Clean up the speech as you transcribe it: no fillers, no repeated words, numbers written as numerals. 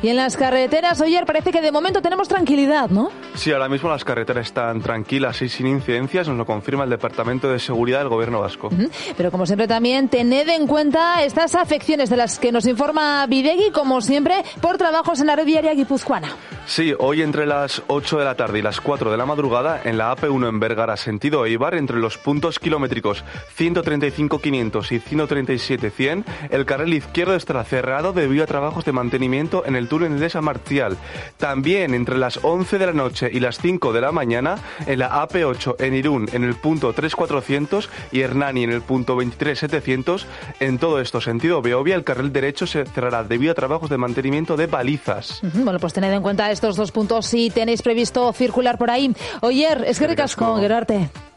Y en las carreteras, Oyer, parece que de momento tenemos tranquilidad, ¿no? Sí, ahora mismo las carreteras están tranquilas y sin incidencias, nos lo confirma el Departamento de Seguridad del Gobierno vasco. Pero como siempre también tened en cuenta estas afecciones de las que nos informa Bidegui, como siempre, por trabajos en la red viaria guipuzcoana. Sí, hoy entre las 8 de la tarde y las 4 de la madrugada en la AP1 en Bergara, sentido Eibar, entre los puntos kilométricos 135.500 y 137.100, el carril izquierdo estará cerrado debido a trabajos de mantenimiento en el túnel de San Marcial. También entre las 11 de la noche y las 5 de la mañana en la AP8 en Irún, en el punto 3400 y Hernani en el punto 23700. En todo esto, sentido Beovia, el carril derecho se cerrará debido a trabajos de mantenimiento de balizas. Bueno, pues tened en cuenta estos dos puntos si tenéis previsto circular por ahí. Oyer, es que ricasco, Gerarte.